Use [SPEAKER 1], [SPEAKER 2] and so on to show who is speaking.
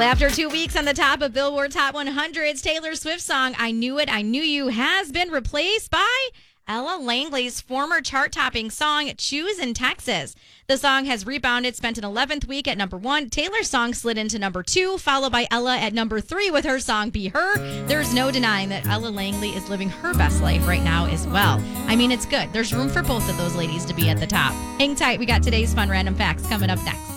[SPEAKER 1] After 2 weeks on the top of Billboard Top 100's Taylor Swift song, I Knew It, I Knew You, has been replaced by Ella Langley's former chart-topping song, Choose in Texas. The song has rebounded, spent an 11th week at number 1. Taylor's song slid into number 2, followed by Ella at number 3 with her song, Be Her. There's no denying that Ella Langley is living her best life right now as well. I mean, it's good. There's room for both of those ladies to be at the top. Hang tight. We got today's fun random facts coming up next.